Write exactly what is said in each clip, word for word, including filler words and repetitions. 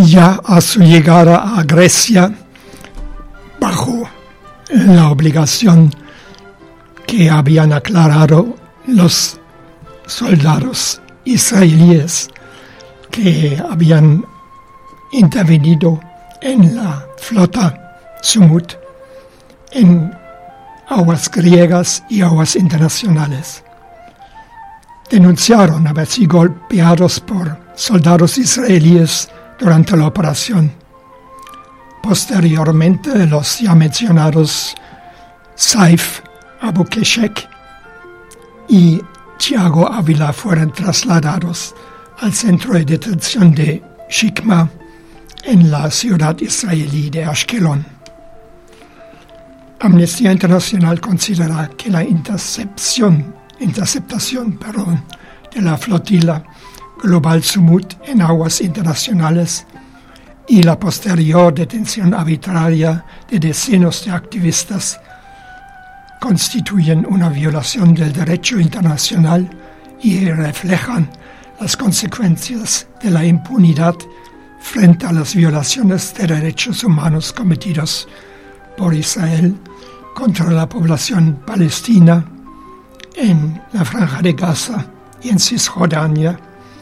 Ya a su llegada a Grecia, bajo la obligación que habían aclarado los soldados israelíes que habían intervenido en la flota Sumut en aguas griegas y aguas internacionales. Denunciaron haber sido golpeados por soldados israelíes durante la operación. Posteriormente, los ya mencionados Saif Abu Keshek y Tiago Ávila fueron trasladados al centro de detención de Shikma en la ciudad israelí de Ashkelon. Amnistía Internacional considera que la intercepción, interceptación perdón, de la flotilla Global Sumut en aguas internacionales y la posterior detención arbitraria de decenas de activistas constituyen una violación del derecho internacional y reflejan las consecuencias de la impunidad frente a las violaciones de derechos humanos cometidos por Israel contra la población palestina en la Franja de Gaza y en Cisjordania.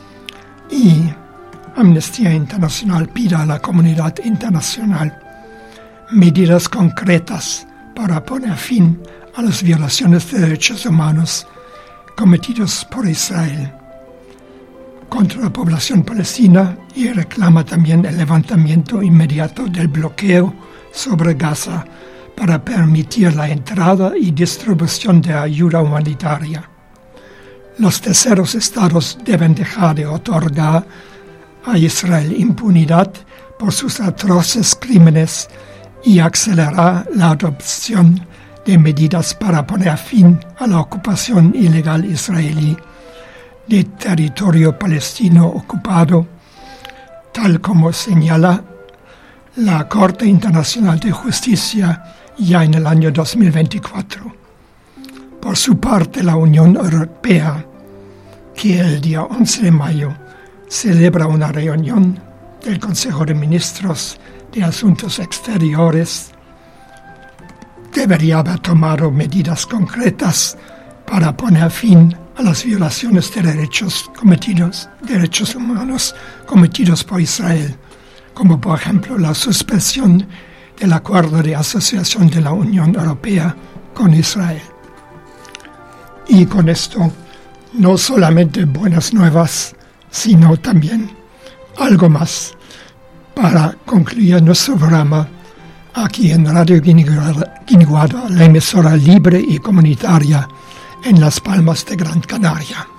Y Amnistía Internacional pide a la comunidad internacional medidas concretas para poner fin a las violaciones de derechos humanos cometidos por Israel contra la población palestina y reclama también el levantamiento inmediato del bloqueo sobre Gaza para permitir la entrada y distribución de ayuda humanitaria. Los terceros estados deben dejar de otorgar a Israel impunidad por sus atroces crímenes y acelerar la adopción de medidas para poner fin a la ocupación ilegal israelí de territorio palestino ocupado, tal como señala la Corte Internacional de Justicia ya en el año dos mil veinticuatro. Por su parte, la Unión Europea, que el día once de mayo celebra una reunión del Consejo de Ministros de Asuntos Exteriores, debería haber tomado medidas concretas para poner fin a las violaciones de derechos cometidos, derechos humanos cometidos por Israel, como por ejemplo la suspensión del acuerdo de asociación de la Unión Europea con Israel. Y con esto, no solamente buenas nuevas, sino también algo más para concluir nuestro programa aquí en Radio Guiniguada, la emisora libre y comunitaria en Las Palmas de Gran Canaria.